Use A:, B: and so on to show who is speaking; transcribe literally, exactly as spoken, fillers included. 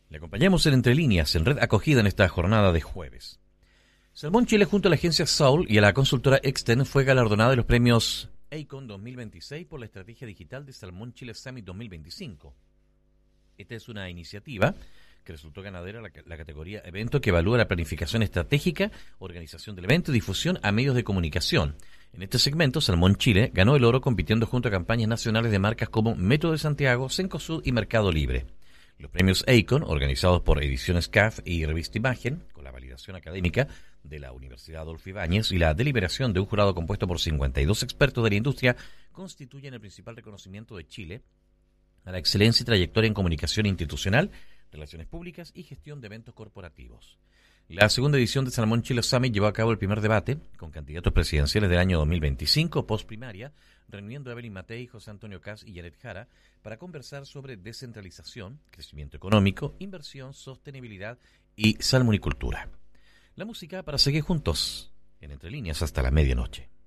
A: Le acompañamos en Entre Líneas, en Red Acogida, en esta jornada de jueves. Salmón Chile, junto a la agencia Soul y a la consultora Exten, fue galardonada de los premios ACON dos mil veintiséis por la estrategia digital de Salmón Chile Summit dos mil veinticinco. Esta es una iniciativa que resultó ganadera la, la categoría evento, que evalúa la planificación estratégica, organización del evento y difusión a medios de comunicación. En este segmento, Salmón Chile ganó el oro compitiendo junto a campañas nacionales de marcas como Método de Santiago, Cencosud y Mercado Libre. Los premios ACON, organizados por Ediciones C A F y Revista Imagen, con la validación académica de la Universidad Adolfo Ibáñez y la deliberación de un jurado compuesto por cincuenta y dos expertos de la industria, constituyen el principal reconocimiento de Chile a la excelencia y trayectoria en comunicación institucional, relaciones públicas y gestión de eventos corporativos. La segunda edición de Salmón Chile Summit llevó a cabo el primer debate con candidatos presidenciales del año dos mil veinticinco, postprimaria, reuniendo a Evelyn Matei, José Antonio Caz y Janet Jara para conversar sobre descentralización, crecimiento económico, inversión, sostenibilidad y salmonicultura. La música para seguir juntos en Entre Líneas hasta la medianoche.